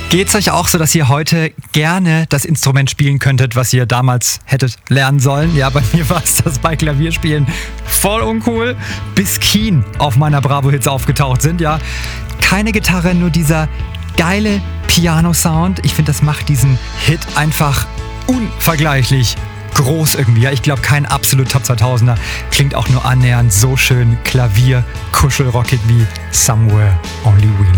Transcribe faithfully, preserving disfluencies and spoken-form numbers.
Geht's euch auch so, dass ihr heute gerne das Instrument spielen könntet, was ihr damals hättet lernen sollen? Ja, bei mir war es das bei Klavierspielen voll uncool, bis Keen auf meiner Bravo-Hits aufgetaucht sind. Ja, keine Gitarre, nur dieser geile Piano-Sound. Ich finde, das macht diesen Hit einfach unvergleichlich groß irgendwie. Ja, ich glaube, kein absolut Top zweitausender klingt auch nur annähernd so schön Klavier-Kuschelrockig wie Somewhere Only We Know.